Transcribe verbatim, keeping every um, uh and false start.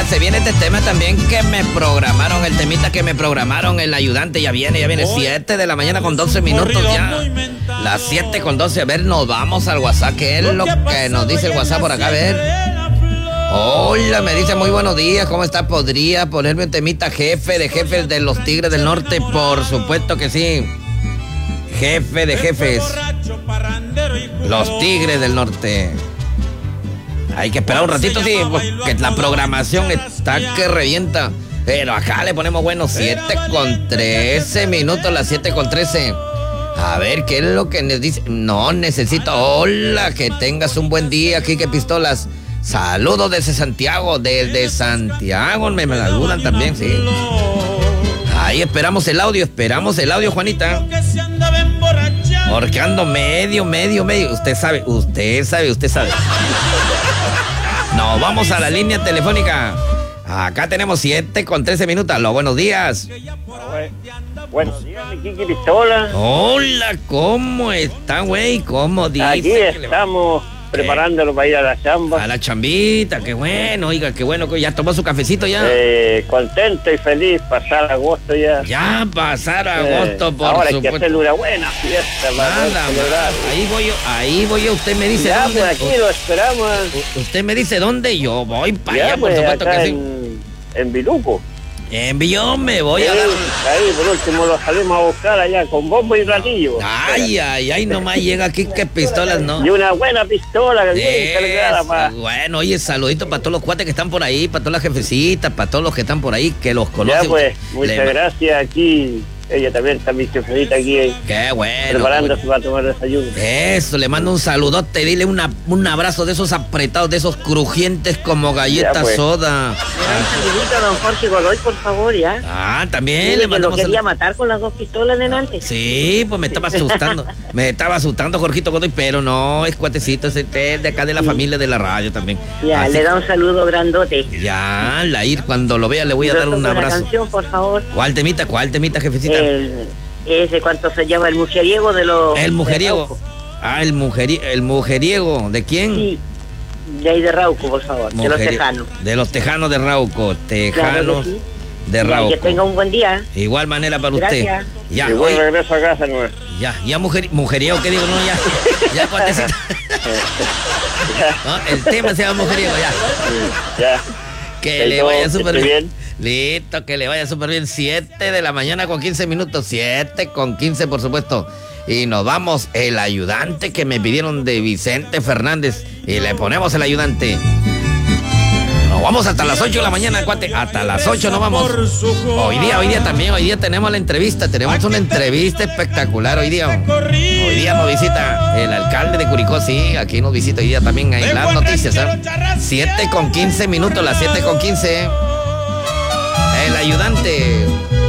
Oiga, se viene este tema también que me programaron, el temita que me programaron, el ayudante ya viene, ya viene, siete de la mañana con doce minutos ya. Las siete con doce, a ver, nos vamos al WhatsApp, ¿qué es lo que nos dice el WhatsApp por acá? A ver. Hola, me dice muy buenos días, ¿cómo está? ¿Podría ponerme un temita jefe de jefes de los Tigres del Norte? Por supuesto que sí. Jefe de jefes. Los Tigres del Norte. Hay que esperar un ratito, sí, porque la programación está que revienta. Pero acá le ponemos, bueno, siete con trece minutos, las siete con trece. A ver, ¿qué es lo que nos dice? No, necesito... Hola, que tengas un buen día, Quique Pistolas. Saludos desde Santiago, desde Santiago, me, me saludan también, sí. Ahí esperamos el audio, esperamos el audio, Juanita. Porque ando medio, medio, medio. Usted sabe, usted sabe, usted sabe. No, vamos a la línea telefónica. Acá tenemos siete con trece minutos. Aló, buenos días. Buenos días, mi Kiki Pistola. Hola, ¿cómo está, güey? ¿Cómo dice? Aquí estamos preparándolo para ir a la chamba. A la chambita, qué bueno, oiga, qué bueno que ya tomó su cafecito ya. Eh, contento y feliz, pasar agosto ya. Ya pasar agosto, eh, por ahora supuesto. Hay que hacerle una buena fiesta para celebrar. Ahí voy yo, ahí voy yo, usted me dice ya, dónde. Pues aquí lo esperamos. Usted me dice dónde, yo voy para ya, allá, pues, por supuesto acá que en, sí. En Viluco. En Villón me voy sí, a dar. Ahí por último lo salimos a buscar allá con bombo y platillo. Ay, ay, ay, nomás llega aquí que pistolas, ¿no? Y una buena pistola que bien cargada para. Bueno, oye, saludito para todos los cuates que están por ahí, para todas las jefecitas, para todos los que están por ahí, que los conocen. Ya pues, muchas Le... gracias aquí. Ella también está mi jefecita aquí. Qué bueno. Preparándose para tomar desayuno. Eso, le mando un saludote, dile una, un abrazo de esos apretados, de esos crujientes como galleta pues. soda. Un saludito a don Jorge Godoy, por favor, ya. Ah, también sí, le mandamos. Que lo quería matar con las dos pistolas delante. Sí, pues me estaba asustando. me estaba asustando Jorgito Godoy, pero no, es cuatecito, es de acá de la sí. familia de la radio también. Ya, así, le da un saludo grandote. Ya, la ir cuando lo vea le voy a dar un abrazo. Una canción, por favor. ¿Cuál temita, cuál temita, jefecita? El, ese, ¿cuánto se llama? El mujeriego de los... El mujeriego. Ah, el mujeriego. ¿El mujeriego? ¿De quién? Sí, de ahí de Rauco, por favor. Mujeri- de los tejanos. De los tejanos de Rauco. Tejanos claro sí. de Rauco. Ya, que tenga un buen día. Igual manera para Gracias. usted. Ya, y buen regreso a casa, ¿no? Ya, ya mujer, mujeriego, ¿qué digo? No, ya. Ya, cuatecita. ¿No? El tema se llama mujeriego, ya. Ya. Que le vaya súper bien. Listo, que le vaya súper bien. siete de la mañana con quince minutos. siete con quince, por supuesto. Y nos vamos, el ayudante que me pidieron de Vicente Fernández. Y le ponemos el ayudante. Nos vamos hasta las ocho de la mañana, cuate. Hasta las ocho nos vamos. Hoy día, hoy día también, hoy día tenemos la entrevista. Tenemos una entrevista espectacular hoy día. Hoy día nos visita el alcalde de Curicó, sí. Aquí nos visita hoy día también en las noticias. ¿eh? siete con quince minutos, las siete con quince. El ayudante.